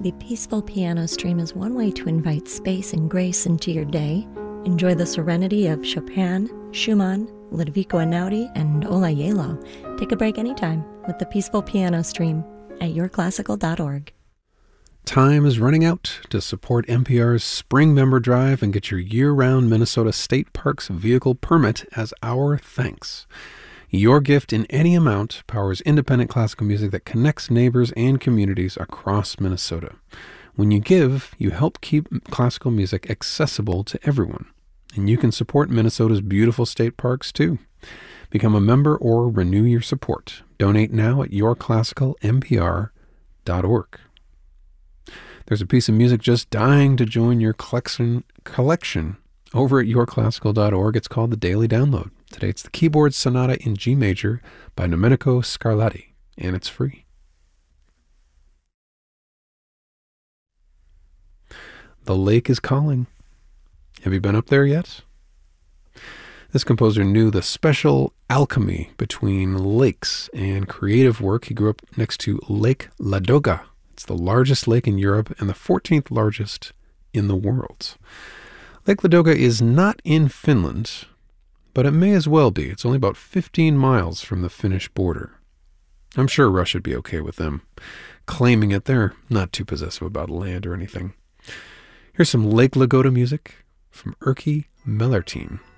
The Peaceful Piano Stream is one way to invite space and grace into your day. Enjoy the serenity of Chopin, Schumann, Ludovico Einaudi, and Olayelo. Take a break anytime with the Peaceful Piano Stream at yourclassical.org. Time is running out to support NPR's Spring Member Drive and get your year-round Minnesota State Parks vehicle permit as our thanks. Your gift in any amount powers independent classical music that connects neighbors and communities across Minnesota. When you give, you help keep classical music accessible to everyone. And you can support Minnesota's beautiful state parks, too. Become a member or renew your support. Donate now at yourclassicalnpr.org. There's a piece of music just dying to join your collection over at yourclassical.org. It's called The Daily Download. Today it's the Keyboard Sonata in G Major by Domenico Scarlatti, and it's free. The Lake is Calling. Have you been up there yet? This composer knew the special alchemy between lakes and creative work. He grew up next to Lake Ladoga. It's the largest lake in Europe and the 14th largest in the world. Lake Ladoga is not in Finland, but it may as well be. It's only about 15 miles from the Finnish border. I'm sure Russia would be okay with them claiming it. They're not too possessive about land or anything. Here's some Lake Ladoga music from Erkki Mellerteen.